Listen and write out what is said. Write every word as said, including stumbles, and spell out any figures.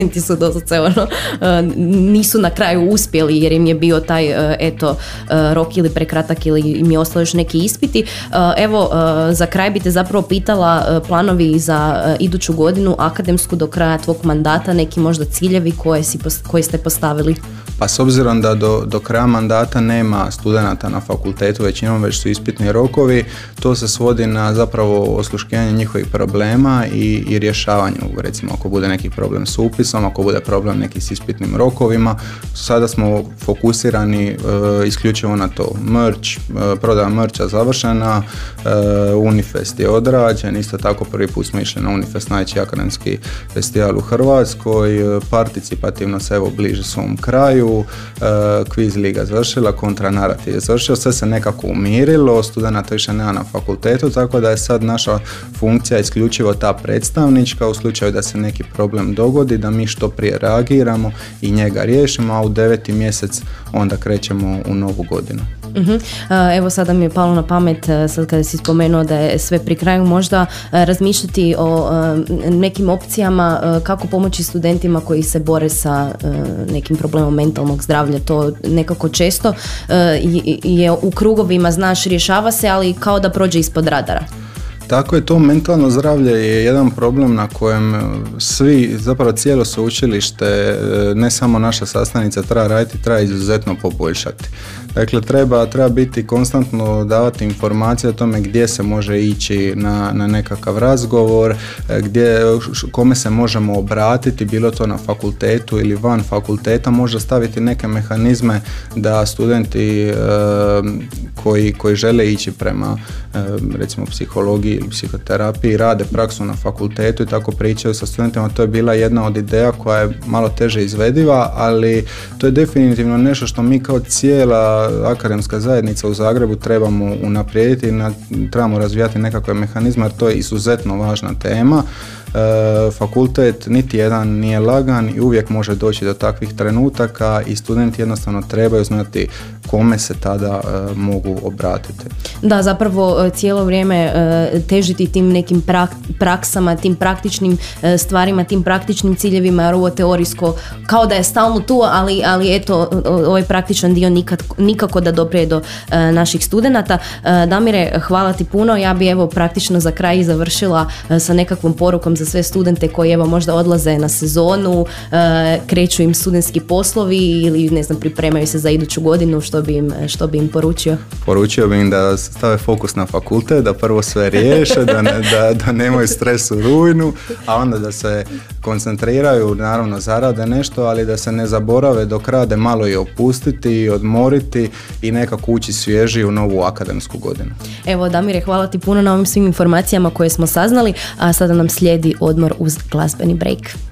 studenti su doslovce ono, nisu na kraju uspjeli jer im je bio taj eto rok ili prekratak ili im je ostalo još neki ispiti. Evo, za kraj bi te zapravo pitala planovi za iduću godinu akademsku do kraja tvog mandata, neki možda ciljevi koje, si, koje ste postavili? Pa s obzirom da do, do kraja mandata nema studenata na fakultetu, većinom već su ispitni rokovi, to se svodi na zapravo osluškivanje njihovih problema i, i rješavanju, recimo ako bude neki problem s upisom, ako bude problem neki s ispitnim rokovima. Sada smo fokusirani e, isključivo na to. Merch, e, prodaja mercha završena, e, Unifest je odrađen, isto tako prvi put smo išli na Unifest, najveći akademski festival u Hrvatskoj, participativno se evo bliže svom kraju, kviz liga završila, kontranarativ je završio, sve se nekako umirilo, studenata više nema na fakultetu, tako da je sad naša funkcija isključivo ta predstavnička, u slučaju da se neki problem dogodi, da mi što prije reagiramo i njega riješimo, a u deveti mjesec onda krećemo u novu godinu. Uh-huh. Evo sada mi je palo na pamet, sad kada si spomenuo da je sve pri kraju, možda razmišljati o nekim opcijama kako pomoći studentima koji se bore sa nekim problemom mentalnog zdravlja. To nekako često je u krugovima, znaš, rješava se, ali kao da prođe ispod radara. Tako je, to mentalno zdravlje je jedan problem na kojem svi, zapravo cijelo sveučilište, ne samo naša sastavnica treba raditi, treba izuzetno poboljšati. Dakle, treba, treba biti konstantno davati informacije o tome gdje se može ići na, na nekakav razgovor, gdje, kome se možemo obratiti, bilo to na fakultetu ili van fakulteta, možda staviti neke mehanizme da studenti e, koji, koji žele ići prema e, recimo psihologiji ili psihoterapiji rade praksu na fakultetu i tako pričaju sa studentima. To je bila jedna od ideja koja je malo teže izvediva, ali to je definitivno nešto što mi kao cijela akademska zajednica u Zagrebu trebamo unaprijediti i na, trebamo razvijati nekakve mehanizme, jer to je izuzetno važna tema. E, fakultet niti jedan nije lagan i uvijek može doći do takvih trenutaka i studenti jednostavno trebaju znati kome se tada e, mogu obratiti. Da, zapravo cijelo vrijeme e, težiti tim nekim prak, praksama, tim praktičnim e, stvarima, tim praktičnim ciljevima, jer ovo teorijsko kao da je stalno tu, ali, ali eto, ovaj praktičan dio nikad, nikako da doprije do e, naših studenata. E, Damire, hvala ti puno. Ja bi evo praktično za kraj završila e, sa nekakvom porukom za sve studente koji evo možda odlaze na sezonu, e, kreću im studentski poslovi ili ne znam, pripremaju se za iduću godinu, što bi im, što bi im poručio? Poručio bi im da stave fokus na fakultet, da prvo sve riješe, da, ne, da, da nemaju stres u rujnu, a onda da se koncentriraju, naravno zarade nešto, ali da se ne zaborave dok rade malo i opustiti i odmoriti i nekako ući svježi u novu akademsku godinu. Evo Damire, hvala ti puno na ovim svim informacijama koje smo saznali, a sada nam slijedi odmor uz glazbeni break.